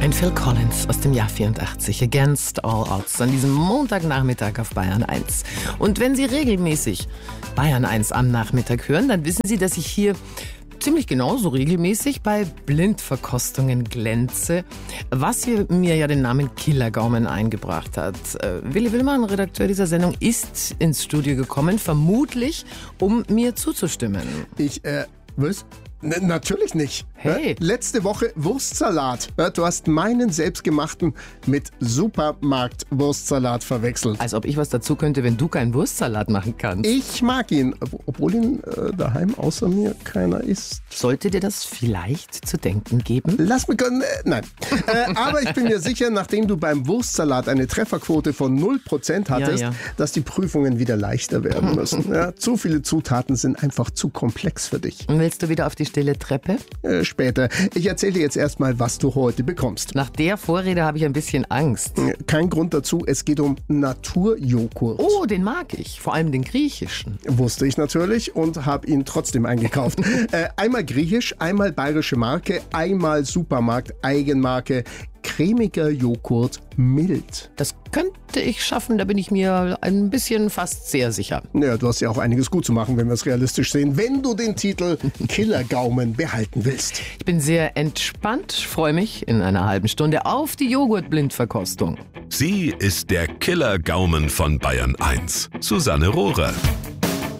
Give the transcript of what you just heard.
Ein Phil Collins aus dem Jahr 84, Against All Odds, an diesem Montagnachmittag auf Bayern 1. Und wenn Sie regelmäßig Bayern 1 am Nachmittag hören, dann wissen Sie, dass ich hier ziemlich genauso regelmäßig bei Blindverkostungen glänze, was hier mir ja den Namen Killergaumen eingebracht hat. Willi Willmann, Redakteur dieser Sendung, ist ins Studio gekommen, vermutlich, um mir zuzustimmen. Was? Natürlich nicht. Hey. Letzte Woche Wurstsalat. Du hast meinen selbstgemachten mit Supermarkt-Wurstsalat verwechselt. Als ob ich was dazu könnte, wenn du keinen Wurstsalat machen kannst. Ich mag ihn, obwohl ihn daheim außer mir keiner isst. Sollte dir das vielleicht zu denken geben? Lass mich... nein. Aber ich bin mir sicher, nachdem du beim Wurstsalat eine Trefferquote von 0% hattest, dass die Prüfungen wieder leichter werden müssen. Ja, zu viele Zutaten sind einfach zu komplex für dich. Und willst du wieder auf die stille Treppe? Später. Ich erzähle dir jetzt erstmal, was du heute bekommst. Nach der Vorrede habe ich ein bisschen Angst. Kein Grund dazu, es geht um Naturjoghurt. Oh, den mag ich. Vor allem den griechischen. Wusste ich natürlich und habe ihn trotzdem eingekauft. Einmal griechisch, einmal bayerische Marke, einmal Supermarkt, Eigenmarke. Cremiger Joghurt, mild. Das könnte ich schaffen, da bin ich mir ein bisschen fast sehr sicher. Naja, du hast ja auch einiges gut zu machen, wenn wir es realistisch sehen, wenn du den Titel Killergaumen behalten willst. Ich bin sehr entspannt, freue mich in einer halben Stunde auf die Joghurtblindverkostung. Sie ist der Killergaumen von Bayern 1. Susanne Rohrer.